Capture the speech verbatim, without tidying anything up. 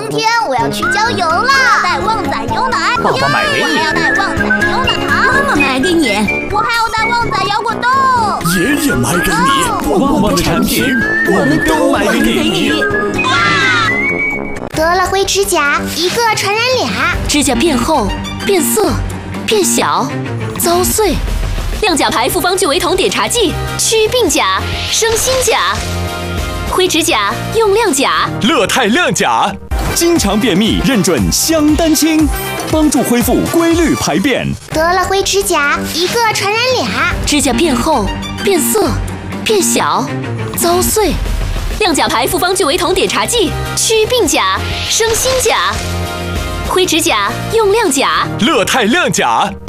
天我要去郊游啦！带旺仔牛奶， 爸爸买给你。 我还要带旺仔牛奶糖， 妈妈买给你。 我还要带旺仔摇滚豆。 爷爷买给你。旺旺的产品，我们都买给你。 得了灰指甲，一个传染俩。 指甲变厚、变色、变小、遭碎。亮甲牌复方聚维酮碘茶剂，祛病甲，生新甲。灰指甲用亮甲， 乐泰亮甲，经常便秘认准香丹清，帮助恢复规律排便。 得了灰指甲，一个传染俩。 指甲变厚、变色、变小、遭碎。亮甲牌复方聚维酮碘茶剂，祛病甲，生新甲。灰指甲用亮甲， 乐泰亮甲。